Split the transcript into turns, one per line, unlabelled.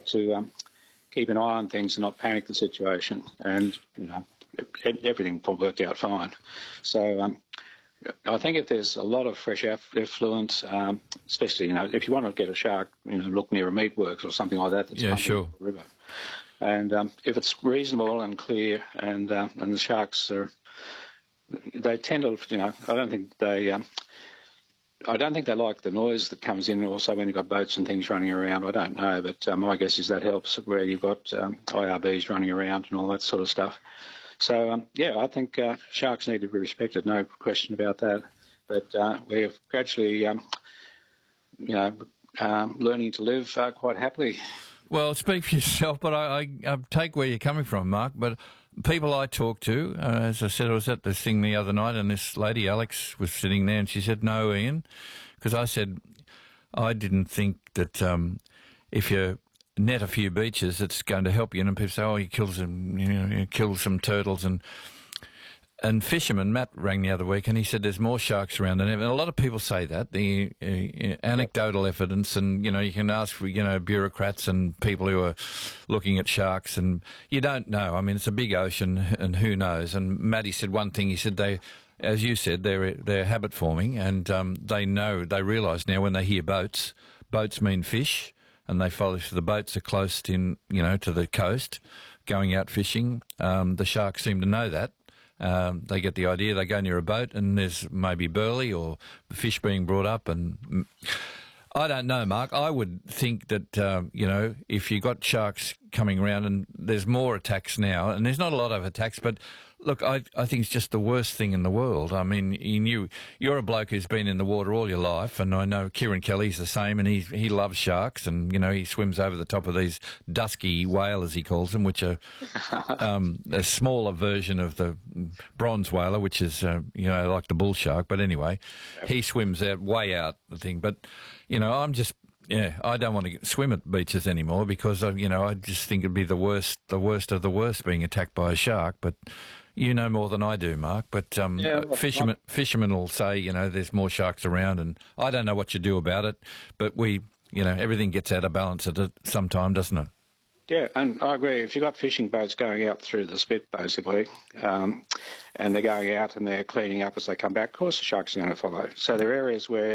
to keep an eye on things and not panic the situation. And, everything probably worked out fine. So I think if there's a lot of fresh effluent, especially, if you want to get a shark, look near a meatworks or something like that. That's
sure.
The river. And if it's reasonable and clear, and the sharks they tend to, I don't think they like the noise that comes in. Also, when you've got boats and things running around, I don't know, but my guess is that helps where you've got IRBs running around and all that sort of stuff. So I think sharks need to be respected, no question about that. But we're gradually, learning to live quite happily.
Well, speak for yourself, but I take where you're coming from, Mark. But people I talk to, as I said, I was at this thing the other night, and this lady, Alex, was sitting there, and she said, "No, Ian," because I said I didn't think that if you net a few beaches, it's going to help you. And people say, "Oh, you kill some turtles," and fisherman Matt rang the other week, and he said there's more sharks around than ever. And a lot of people say that, the anecdotal evidence, and you can ask for bureaucrats and people who are looking at sharks, and you don't know. I mean, it's a big ocean, and who knows? And Matty said one thing. He said they, as you said, they're habit forming, and they realise now when they hear boats mean fish, and they follow. So the boats are close to the coast, going out fishing. The sharks seem to know that. They get the idea. They go near a boat and there's maybe burley or fish being brought up, and I don't know, Mark. I would think that if you got sharks coming around, and there's more attacks now, and there's not a lot of attacks, but look, I think it's just the worst thing in the world. I mean, you're a bloke who's been in the water all your life, and I know Kieran Kelly's the same, and he loves sharks, and he swims over the top of these dusky whale, as he calls them, which are a smaller version of the bronze whaler, which is like the bull shark. But anyway, he swims way out the thing. But I'm just. Yeah, I don't want to swim at beaches anymore because, I just think it'd be the worst of the worst being attacked by a shark. But you know more than I do, Mark. But fishermen will say, there's more sharks around, and I don't know what you do about it. But everything gets out of balance at some time, doesn't it?
Yeah, and I agree. If you've got fishing boats going out through the spit, basically, and they're going out and they're cleaning up as they come back, of course the sharks are going to follow. So there are areas where